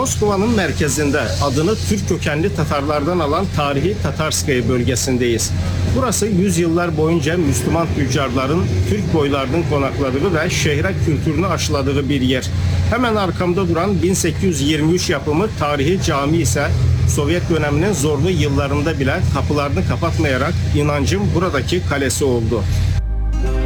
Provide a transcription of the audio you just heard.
Moskova'nın merkezinde adını Türk kökenli Tatarlardan alan tarihi Tatarskaya bölgesindeyiz. Burası yüzyıllar boyunca Müslüman tüccarların Türk boylarının konakladığı ve şehre kültürünü aşıladığı bir yer. Hemen arkamda duran 1823 yapımı tarihi cami ise Sovyet döneminin zorlu yıllarında bile kapılarını kapatmayarak inancın buradaki kalesi oldu.